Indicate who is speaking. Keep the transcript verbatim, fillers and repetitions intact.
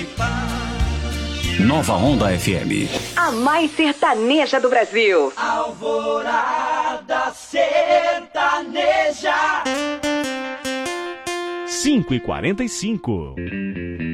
Speaker 1: Nova Onda F M.
Speaker 2: A mais sertaneja do Brasil.
Speaker 3: Alvorada sertaneja.
Speaker 4: cinco e quarenta e cinco.